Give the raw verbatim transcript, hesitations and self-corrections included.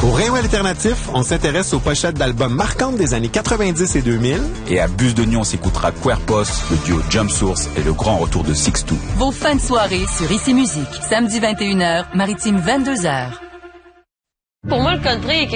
Au Rayon Alternatif, on s'intéresse aux pochettes d'albums marquantes des années quatre-vingt-dix et deux mille. Et à Buse de Nuit, on s'écoutera Querpos, le duo Jump Source et le grand retour de Six Two. Vos fins de soirée sur Ici Musique. Samedi vingt et une heures, Maritime vingt-deux heures. Pour moi, le country est